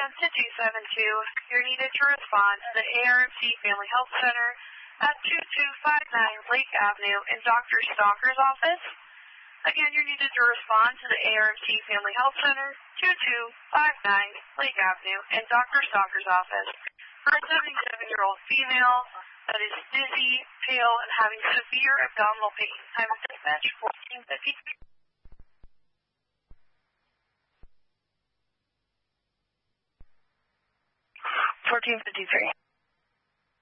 Again, to 272, you're needed to respond to the ARMC Family Health Center at 2259 Lake Avenue in Dr. Stalker's office. Again, you're needed to respond to the ARMC Family Health Center, 2259 Lake Avenue in Dr. Stalker's office for a 77-year-old female that is dizzy, pale, and having severe abdominal pain. Time of dispatch, 14:53. 14:53.